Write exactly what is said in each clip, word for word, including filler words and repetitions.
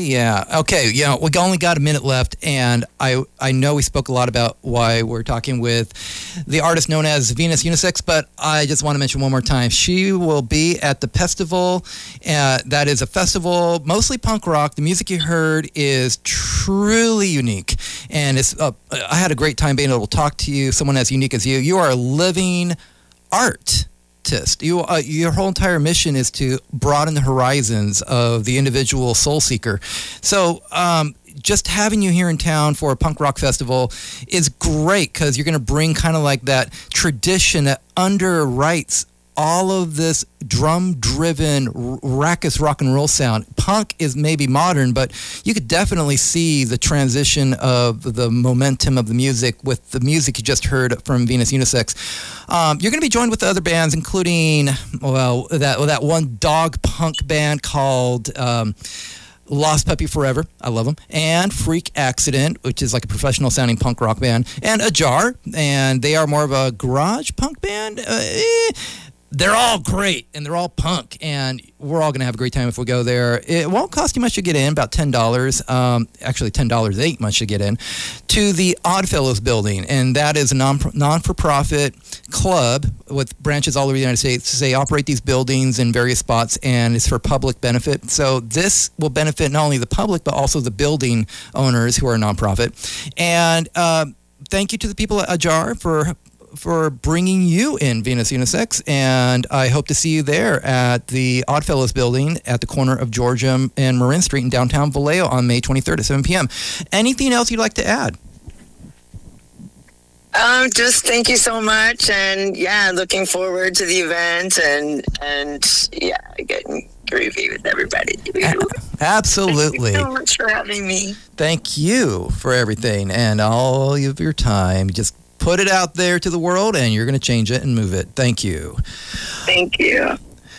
Yeah. Okay. Yeah. We only got a minute left, and I I know we spoke a lot about why we're talking with the artist known as Venus Unisex, but I just want to mention one more time. She will be at the festival. Uh, that is a festival, mostly punk rock. The music you heard is truly unique, and it's. Uh, I had a great time being able to talk to you. Someone as unique as you. You are a living art. You, uh, your whole entire mission is to broaden the horizons of the individual soul seeker. So um, just having you here in town for a punk rock festival is great because you're going to bring kind of like that tradition that underwrites all of this drum-driven, raucous rock and roll sound. Punk is maybe modern, but you could definitely see the transition of the momentum of the music with the music you just heard from Venus Unisex. Um, you're going to be joined with other bands, including, well, that well, that one dog punk band called Um, Lost Puppy Forever, I love them, and Freak Accident, which is like a professional sounding punk rock band, and Ajar, and they are more of a garage punk band. Uh, eh, They're all great, and they're all punk, and we're all going to have a great time if we go there. It won't cost you much to get in, about ten dollars. Um, actually, ten dollars ain't much to get in, to the Oddfellows building, and that is a non, non-for-profit club with branches all over the United States. They operate these buildings in various spots, and it's for public benefit. So this will benefit not only the public, but also the building owners who are a nonprofit. And uh, thank you to the people at Ajar for... for bringing you in, Venus Unisex, and I hope to see you there at the Oddfellows building at the corner of Georgia and Marin Street in downtown Vallejo on May twenty-third at seven p.m. Anything else you'd like to add? Um, just thank you so much, and yeah, looking forward to the event, and and yeah, getting groovy with everybody. Absolutely. Thank you so much for having me. Thank you for everything and all of your time. Just put it out there to the world, and you're going to change it and move it. Thank you. Thank you.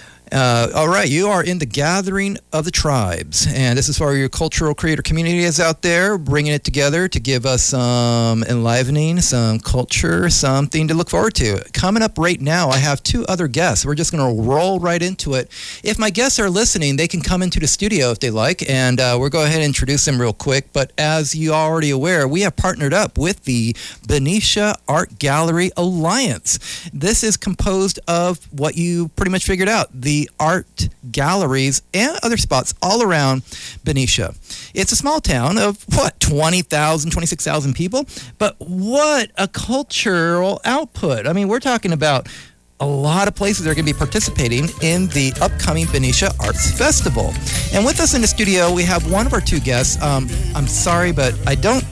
Uh, all right, you are in the Gathering of the Tribes, and this is for your cultural creator community is out there, bringing it together to give us some enlivening, some culture, something to look forward to. Coming up right now, I have two other guests. We're just going to roll right into it. If my guests are listening, they can come into the studio if they like, and uh, we'll go ahead and introduce them real quick. But as you are already aware, we have partnered up with the Benicia Art Gallery Alliance. This is composed of what you pretty much figured out, the art galleries and other spots all around Benicia. It's a small town of, what, twenty thousand, twenty-six thousand people? But what a cultural output. I mean, we're talking about a lot of places that are going to be participating in the upcoming Benicia Arts Festival. And with us in the studio, we have one of our two guests. Um, I'm sorry, but I don't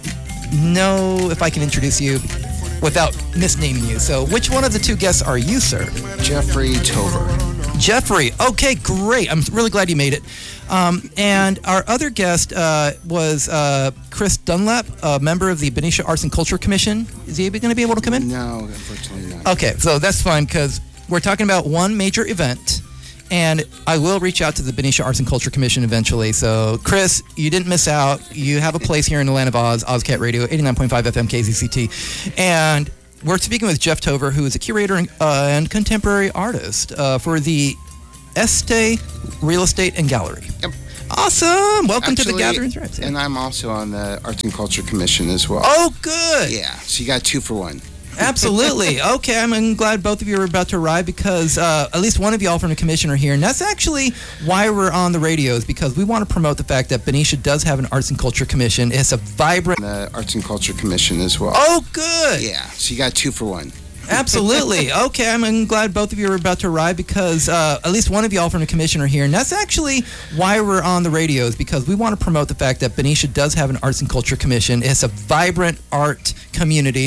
know if I can introduce you without misnaming you. So which one of the two guests are you, sir? Jeffrey Tover. Jeffrey. Okay, great. I'm really glad you made it. Um, and our other guest uh, was uh, Chris Dunlap, a member of the Benicia Arts and Culture Commission. Is he going to be able to come in? No, unfortunately not. Okay, so that's fine because we're talking about one major event, and I will reach out to the Benicia Arts and Culture Commission eventually. So, Chris, you didn't miss out. You have a place here in the land of Oz, Ozcat Radio, eighty-nine point five F M K Z C T. And we're speaking with Jeff Tover, who is a curator and, uh, and contemporary artist uh, for the Este Real Estate and Gallery. Yep. Awesome. Welcome Actually, to the Gathering Tribes. And I'm also on the Arts and Culture Commission as well. Oh, good. Yeah, so you got two for one. Absolutely. Okay, I'm glad both of you are about to arrive because uh, at least one of y'all from the commission are here. And that's actually why we're on the radio, is because we want to promote the fact that Benicia does have an Arts and Culture Commission. It's a vibrant... The Arts and Culture Commission as well. Oh, good. Yeah, so you got two for one. Absolutely. Okay, I'm glad both of you are about to arrive because uh, at least one of y'all from the commission are here. And that's actually why we're on the radio, is because we want to promote the fact that Benicia does have an Arts and Culture Commission. It's a vibrant art community.